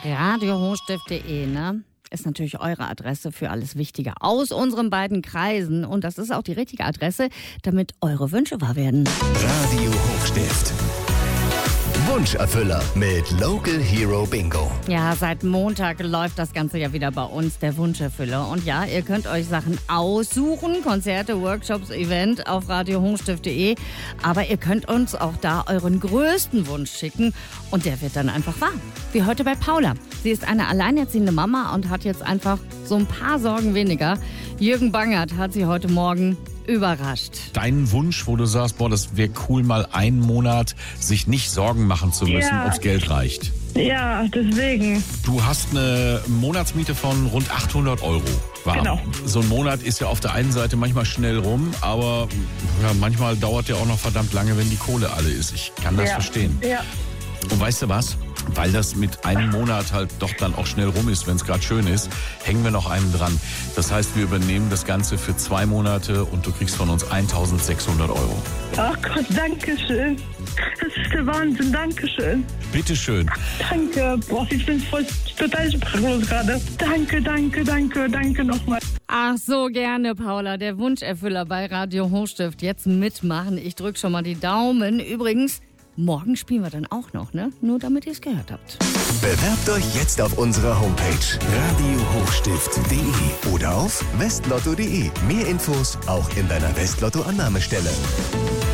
radiohochstift.de, ne? Ist natürlich eure Adresse für alles Wichtige aus unseren beiden Kreisen. Und das ist auch die richtige Adresse, damit eure Wünsche wahr werden. Radio Hochstift. Wunscherfüller mit Local Hero Bingo. Ja, seit Montag läuft das Ganze ja wieder bei uns, der Wunscherfüller. Und ja, ihr könnt euch Sachen aussuchen, Konzerte, Workshops, Event auf radiohochstift.de. Aber ihr könnt uns auch da euren größten Wunsch schicken und der wird dann einfach wahr. Wie heute bei Paula. Sie ist eine alleinerziehende Mama und hat jetzt einfach so ein paar Sorgen weniger. Jürgen Bangert hat sie heute Morgen überrascht. Deinen Wunsch, wo du sagst, boah, das wäre cool, mal einen Monat sich nicht Sorgen machen zu müssen, ob's Geld reicht. Ja, deswegen. Du hast eine Monatsmiete von rund 800 Euro. Warm. Genau. So ein Monat ist ja auf der einen Seite manchmal schnell rum, aber ja, manchmal dauert ja auch noch verdammt lange, wenn die Kohle alle ist. Ich kann das verstehen. Ja. Und weißt du was? Weil das mit einem Monat halt doch dann auch schnell rum ist, wenn es gerade schön ist, hängen wir noch einen dran. Das heißt, wir übernehmen das Ganze für 2 Monate und du kriegst von uns 1.600 Euro. Ach Gott, danke schön. Das ist der Wahnsinn, danke schön. Bitteschön. Danke. Boah, ich bin total sprachlos gerade. Danke nochmal. Ach so, gerne, Paula. Der Wunscherfüller bei Radio Hochstift. Jetzt mitmachen. Ich drück schon mal die Daumen. Übrigens, morgen spielen wir dann auch noch, ne? Nur damit ihr es gehört habt. Bewerbt euch jetzt auf unserer Homepage radiohochstift.de oder auf westlotto.de. Mehr Infos auch in deiner Westlotto-Annahmestelle.